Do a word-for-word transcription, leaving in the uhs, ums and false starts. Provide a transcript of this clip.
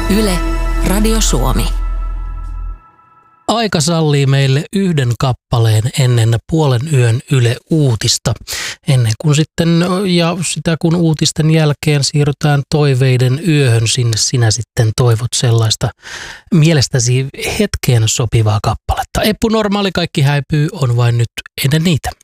Yle, Radio Suomi. Aika sallii meille yhden kappaleen ennen puolen yön Yle Uutista. Ennen kuin sitten, ja sitä kun uutisten jälkeen siirrytään toiveiden yöhön, sinne sinä sitten toivot sellaista mielestäsi hetkeen sopivaa kappaletta. Eppu Normaali, kaikki häipyy, on vain nyt ennen niitä.